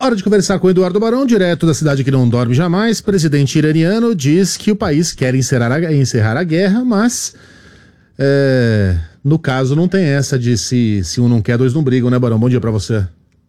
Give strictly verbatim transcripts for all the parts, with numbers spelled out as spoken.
Hora de conversar com o Eduardo Barão, direto da cidade que não dorme jamais. Presidente iraniano diz que o país quer encerrar a, encerrar a guerra, mas é, no caso não tem essa de se, se um não quer, dois não brigam, né, Barão? Bom dia pra você.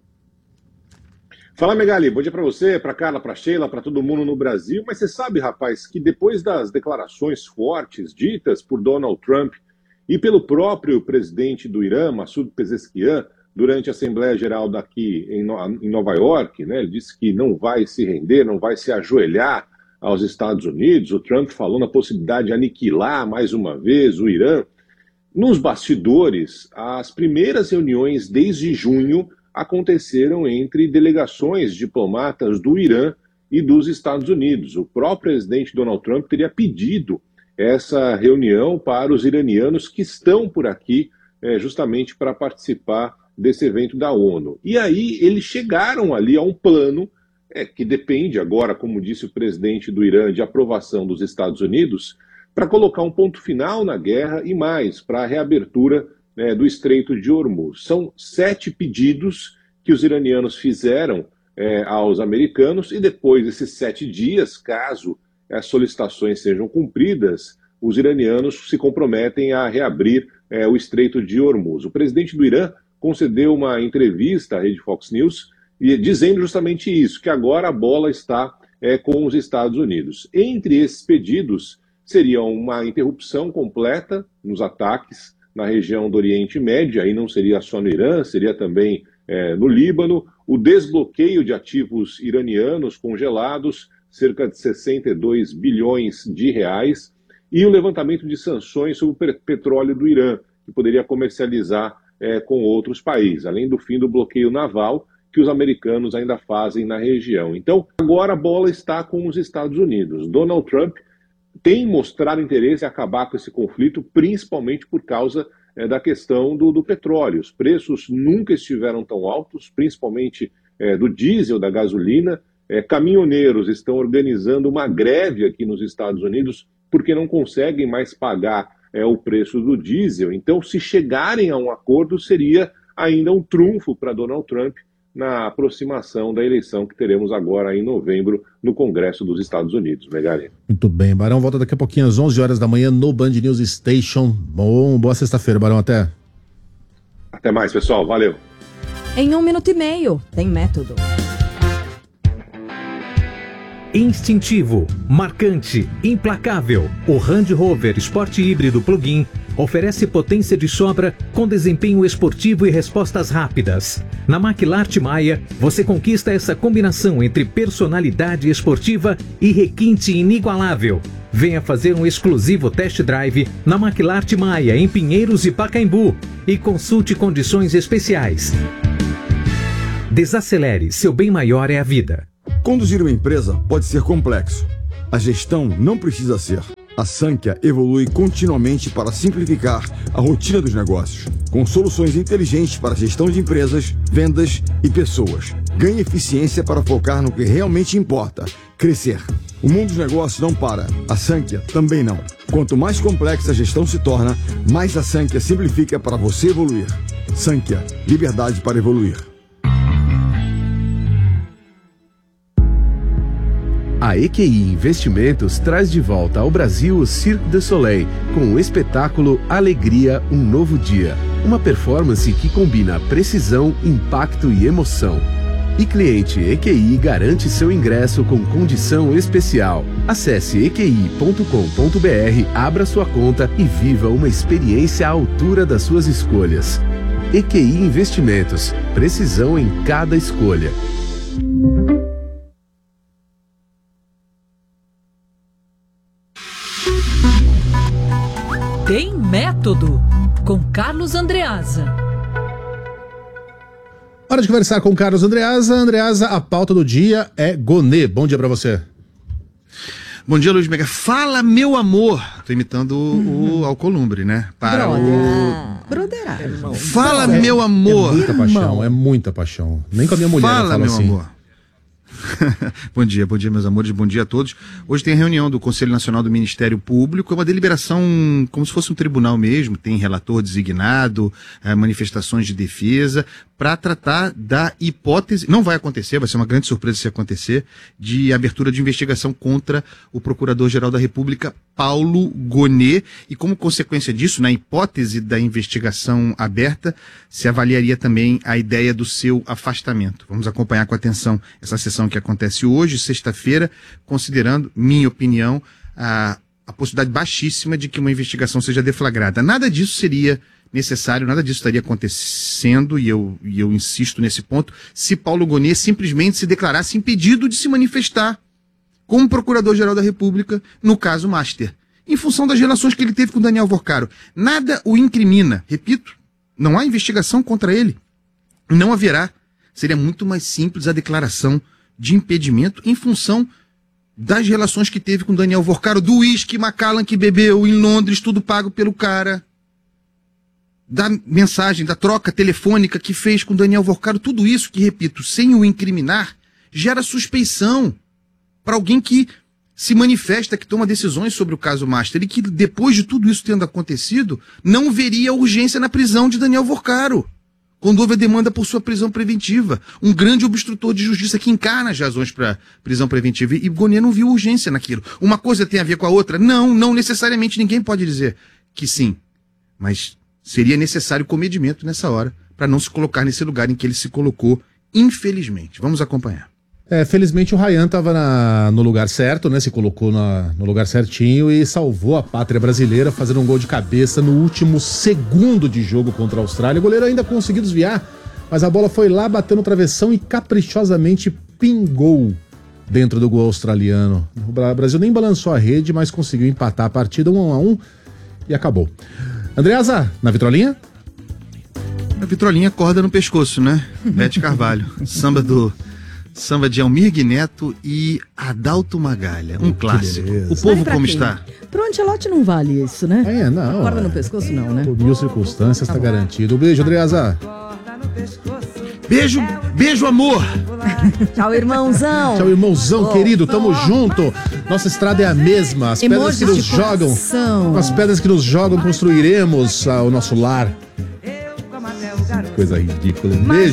Fala, Megali, bom dia pra você, pra Carla, pra Sheila, pra todo mundo no Brasil. Mas você sabe, rapaz, que depois das declarações fortes ditas por Donald Trump e pelo próprio presidente do Irã, Massoud Pezeshkian, durante a Assembleia Geral daqui em, no, em Nova York, né, ele disse que não vai se render, não vai se ajoelhar aos Estados Unidos. O Trump falou na possibilidade de aniquilar mais uma vez o Irã. Nos bastidores, as primeiras reuniões desde junho aconteceram entre delegações diplomatas do Irã e dos Estados Unidos. O próprio presidente Donald Trump teria pedido essa reunião para os iranianos que estão por aqui é, justamente para participar desse evento da ONU. E aí eles chegaram ali a um plano é, que depende agora, como disse o presidente do Irã, de aprovação dos Estados Unidos, para colocar um ponto final na guerra e mais, para a reabertura É, do Estreito de Hormuz. São sete pedidos que os iranianos fizeram é, aos americanos e depois desses sete dias, caso as solicitações sejam cumpridas, os iranianos se comprometem a reabrir é, o Estreito de Hormuz. O presidente do Irã concedeu uma entrevista à rede Fox News e, dizendo justamente isso, que agora a bola está é, com os Estados Unidos. Entre esses pedidos seria uma interrupção completa nos ataques na região do Oriente Médio, aí não seria só no Irã, seria também é, no Líbano, o desbloqueio de ativos iranianos congelados, cerca de sessenta e dois bilhões de reais, e o levantamento de sanções sobre o petróleo do Irã, que poderia comercializar é, com outros países, além do fim do bloqueio naval que os americanos ainda fazem na região. Então, agora a bola está com os Estados Unidos. Donald Trump tem mostrado interesse em acabar com esse conflito, principalmente por causa é, da questão do, do petróleo. Os preços nunca estiveram tão altos, principalmente é, do diesel, da gasolina. É, caminhoneiros estão organizando uma greve aqui nos Estados Unidos porque não conseguem mais pagar é, o preço do diesel. Então, se chegarem a um acordo, seria ainda um trunfo para Donald Trump na aproximação da eleição que teremos agora em novembro no Congresso dos Estados Unidos. Megali. Muito bem, Barão, volta daqui a pouquinho às onze horas da manhã no Band News Station. Bom, boa sexta-feira, Barão, até. Até mais, pessoal, valeu. Em um minuto e meio, tem método. Instintivo, marcante, implacável. O Range Rover Sport Híbrido Plug-in oferece potência de sobra com desempenho esportivo e respostas rápidas. Na McLart Maia, você conquista essa combinação entre personalidade esportiva e requinte inigualável. Venha fazer um exclusivo test drive na McLart Maia, em Pinheiros e Pacaembu, e consulte condições especiais. Desacelere, seu bem maior é a vida. Conduzir uma empresa pode ser complexo. A gestão não precisa ser. A Sankhya evolui continuamente para simplificar a rotina dos negócios, com soluções inteligentes para a gestão de empresas, vendas e pessoas. Ganhe eficiência para focar no que realmente importa: crescer. O mundo dos negócios não para. A Sankhya também não. Quanto mais complexa a gestão se torna, mais a Sankhya simplifica para você evoluir. Sankhya, liberdade para evoluir. A E Q I Investimentos traz de volta ao Brasil o Cirque du Soleil com o espetáculo Alegria, um Novo Dia. Uma performance que combina precisão, impacto e emoção. E cliente E Q I garante seu ingresso com condição especial. Acesse e q i ponto com ponto b r, abra sua conta e viva uma experiência à altura das suas escolhas. E Q I Investimentos, precisão em cada escolha. Tem método, com Carlos Andreasa. Hora de conversar com Carlos Andreasa. Andreasa, a pauta do dia é Gonê. Bom dia pra você. Bom dia, Luiz Mega. Fala, meu amor. Tô imitando uhum. o Alcolumbre, né? Para Brother. o... Broderagem. Fala, Brother. meu amor. É muita paixão, é muita paixão. Nem com a minha mulher Fala, eu falo meu assim. amor. Bom dia, bom dia, meus amores, bom dia a todos. Hoje tem a reunião do Conselho Nacional do Ministério Público, é uma deliberação como se fosse um tribunal mesmo, tem relator designado, é, manifestações de defesa, para tratar da hipótese, não vai acontecer, vai ser uma grande surpresa se acontecer, de abertura de investigação contra o Procurador-Geral da República, Paulo Gonet, e como consequência disso, na hipótese da investigação aberta, se avaliaria também a ideia do seu afastamento. Vamos acompanhar com atenção essa sessão que acontece hoje, sexta-feira, considerando, minha opinião, a, a possibilidade baixíssima de que uma investigação seja deflagrada. Nada disso seria necessário, nada disso estaria acontecendo, e eu, e eu insisto nesse ponto, se Paulo Gonet simplesmente se declarasse impedido de se manifestar como Procurador-Geral da República no caso Master, em função das relações que ele teve com Daniel Vorcaro. Nada o incrimina, repito, não há investigação contra ele, não haverá. Seria muito mais simples a declaração de impedimento em função das relações que teve com Daniel Vorcaro, do uísque Macallan que bebeu em Londres, tudo pago pelo cara, da mensagem, da troca telefônica que fez com Daniel Vorcaro, tudo isso que, repito, sem o incriminar, gera suspeição para alguém que se manifesta, que toma decisões sobre o caso Master e que, depois de tudo isso tendo acontecido, não veria urgência na prisão de Daniel Vorcaro, quando houve a demanda por sua prisão preventiva. Um grande obstrutor de justiça que encarna as razões para prisão preventiva. E Gonet não viu urgência naquilo. Uma coisa tem a ver com a outra? Não, não necessariamente. Ninguém pode dizer que sim. Mas seria necessário comedimento nessa hora para não se colocar nesse lugar em que ele se colocou, infelizmente. Vamos acompanhar. É, felizmente o Ryan estava no lugar certo, né? Se colocou na, no lugar certinho e salvou a pátria brasileira, fazendo um gol de cabeça no último segundo de jogo contra a Austrália. O goleiro ainda conseguiu desviar, mas a bola foi lá, bateu no travessão e caprichosamente pingou dentro do gol australiano. O Brasil nem balançou a rede, mas conseguiu empatar a partida um a um e acabou. Andreasa, na vitrolinha? Na vitrolinha, corda no pescoço, né? Bete Carvalho. Samba do... Samba de Almir Neto e Adalto Magalha, um clássico. O povo Vale pra como quem? está? Pro Ancelotti não vale isso, né? É, não. Corda no pescoço não, né? Por mil circunstâncias, tá, tá garantido. Um beijo, Andreasa. Beijo, beijo, amor. Tchau, irmãozão. Tchau, irmãozão Oh. querido, tamo junto. Nossa estrada é a mesma. As pedras que Emojis nos de jogam, coração. com as pedras que nos jogam, construiremos ah, o nosso lar. Coisa ridícula. Um beijo.